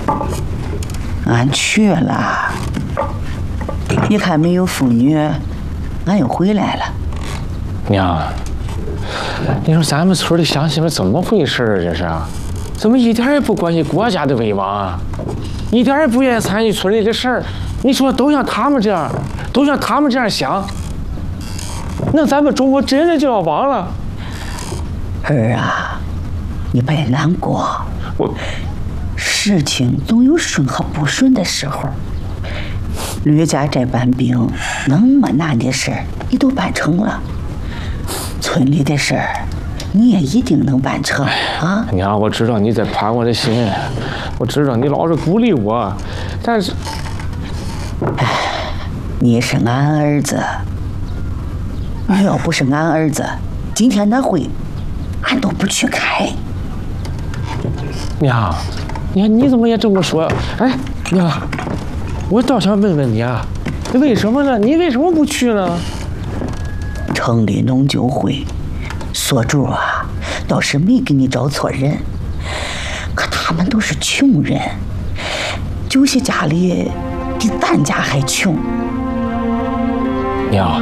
俺去了，一看没有妇女，俺又回来了。 娘，你说咱们村的乡亲们怎么回事啊？这是，怎么一点也不关心国家的危亡啊？一点也不愿意参与村里的事儿？你说都像他们这样，想，那咱们中国真的就要亡了？ 儿啊，你别难过，事情总有顺和不顺的时候。吕家这班兵那么难的事儿，你都办成了，村里的事儿你也一定能办成啊！ 娘，我知道你在宽我的心，我知道你老是鼓励我，但是， 你是俺儿子，你要不是俺儿子，今天那会俺都不去开。 娘，你怎么也这么说？哎，娘，我倒想问问你啊，为什么呢？你为什么不去呢？ 城里农酒会，所主啊，倒是没给你找错人，可他们都是穷人，有些家里比咱家还穷。 娘，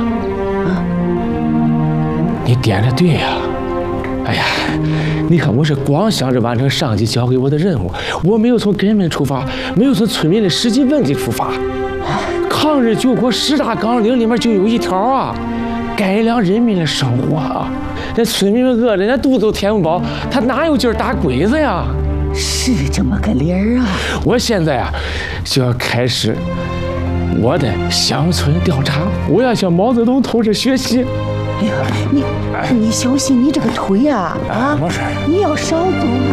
你点的对呀。哎呀，你看，我是光想着完成上级交给我的任务，我没有从根本出发，没有从村民的实际问题出发。抗日救国10大纲领里面就有一条啊，改良人民的生活啊。这村民们饿着，连肚子都填不饱，他哪有劲儿打鬼子呀？ 是这么个理儿啊！ 我现在啊，就要开始我的乡村调查，我要向毛泽东同志学习。 哎呀，你小心你这个腿啊！啊， 没事， 你要少走。